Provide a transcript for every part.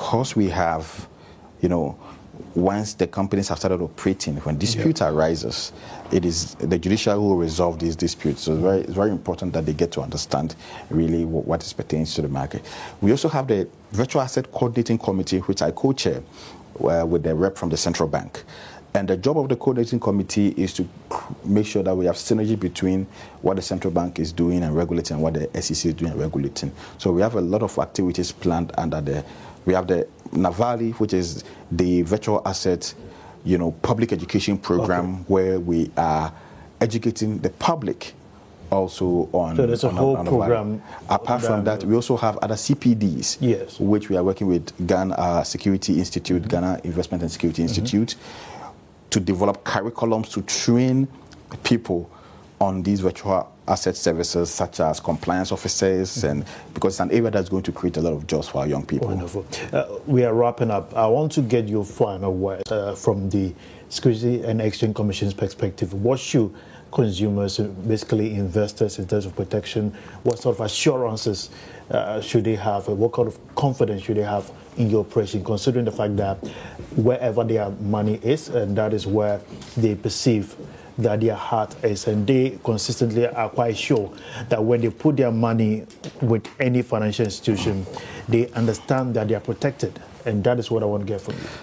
because we have, once the companies have started operating, when dispute arises, it is the judiciary who will resolve these disputes. So it's very important that they get to understand really what is pertains to the market. We also have the Virtual Asset Coordinating Committee, which I co-chair with the rep from the central bank. And the job of the coordinating committee is to make sure that we have synergy between what the central bank is doing and regulating and what the SEC is doing and regulating. So we have a lot of activities planned under we have the Navali, which is the virtual asset, public education program, where we are educating the public also on. So there's a whole program. Apart from that, we also have other CPDs, which we are working with Ghana Security Institute, Ghana Investment and Security Institute, to develop curriculums to train people on these virtual asset services, such as compliance officers, and because it's an area that's going to create a lot of jobs for our young people. Wonderful. We are wrapping up. I want to get your final word from the Security and Exchange Commission's perspective. What should consumers, basically investors, in terms of protection, what sort of assurances should they have? What kind of confidence should they have in your operation, considering the fact that wherever their money is, and that is where they perceive that their heart is, and they consistently are quite sure that when they put their money with any financial institution, they understand that they are protected, and that is what I want to get from you.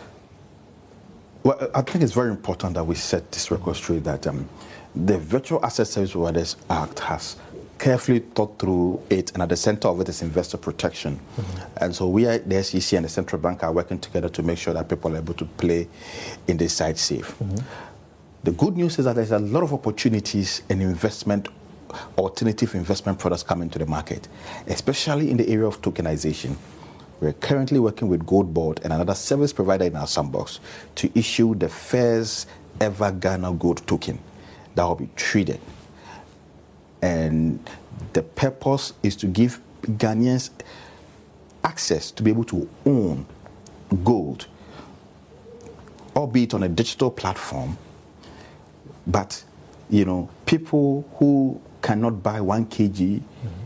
Well, I think it's very important that we set this record straight that the Virtual Asset Service Providers Act has carefully thought through it, and at the center of it is investor protection. And so we at the SEC and the central bank are working together to make sure that people are able to play in this side safe. The good news is that there's a lot of opportunities in alternative investment products coming to the market, especially in the area of tokenization. We're currently working with Gold Board and another service provider in our sandbox to issue the first ever Ghana Gold token that will be traded. And the purpose is to give Ghanaians access to be able to own gold, albeit on a digital platform. But, people who cannot buy 1 kg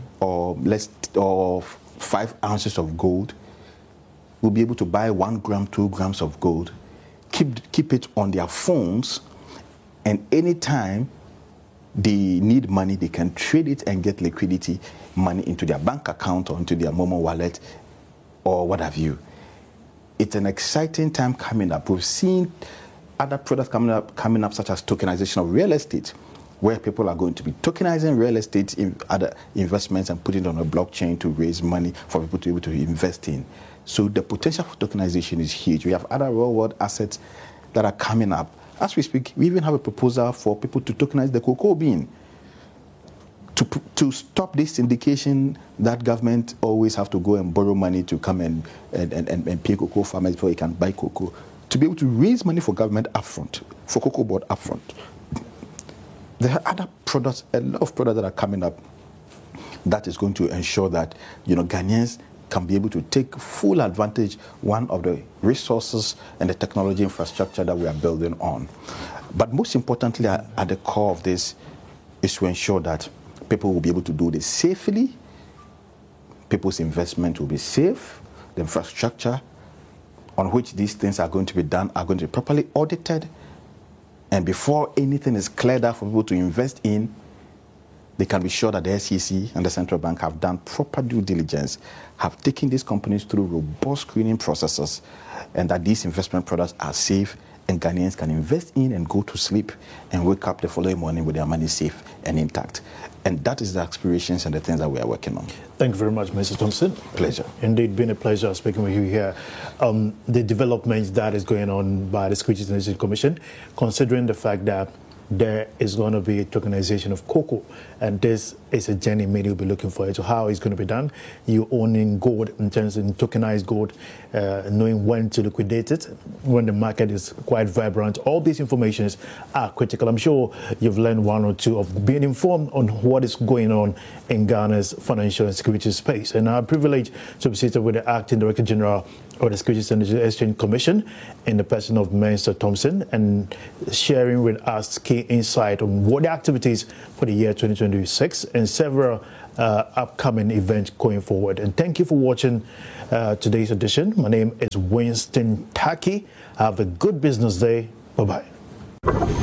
or 5 ounces of gold will be able to buy 1 gram, 2 grams of gold, keep it on their phones, and anytime they need money, they can trade it and get liquidity money into their bank account or into their Momo wallet or what have you. It's an exciting time coming up. We've seen other products coming up, such as tokenization of real estate, where people are going to be tokenizing real estate in other investments and putting it on a blockchain to raise money for people to be able to invest in. So the potential for tokenization is huge. We have other real-world assets that are coming up. As we speak, we even have a proposal for people to tokenize the cocoa bean to stop this syndication that government always have to go and borrow money to come and pay cocoa farmers before you can buy cocoa, to be able to raise money for government upfront, for Cocoa Board upfront. There are other products, a lot of products that are coming up that is going to ensure that Ghanaians can be able to take full advantage of the resources and the technology infrastructure that we are building on. But most importantly, at the core of this is to ensure that people will be able to do this safely, people's investment will be safe, the infrastructure on which these things are going to be done are going to be properly audited, and before anything is cleared up for people to invest in, they can be sure that the SEC and the central bank have done proper due diligence, have taken these companies through robust screening processes, and that these investment products are safe and Ghanaians can invest in and go to sleep and wake up the following morning with their money safe and intact. And that is the aspirations and the things that we are working on. Thank you very much, Mr. Thompson. Pleasure. Indeed, been a pleasure speaking with you here. The developments that is going on by the Securities and Exchange Commission, considering the fact that there is going to be a tokenization of cocoa, and this is a journey many will be looking for. So how it's going to be done? You owning gold in terms of tokenized gold, knowing when to liquidate it, when the market is quite vibrant. All these informations are critical. I'm sure you've learned one or two of being informed on what is going on in Ghana's financial and security space. And I'm privileged to be seated with the Acting Director General of the Securities and Exchange Commission in the person of Mr. Thompson, and sharing with us key insight on what the activities for the year 2026 and several upcoming events going forward. And thank you for watching today's edition. My name is Winston Taki. Have a good business day. Bye-bye.